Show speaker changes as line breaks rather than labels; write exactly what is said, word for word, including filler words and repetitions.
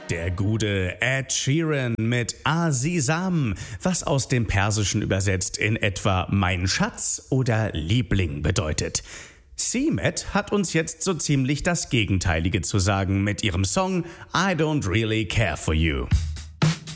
Der gute Ed Sheeran mit Azizam, was aus dem Persischen übersetzt in etwa mein Schatz oder Liebling bedeutet. C-Met hat uns jetzt so ziemlich das Gegenteilige zu sagen mit ihrem Song I Don't Really Care For You.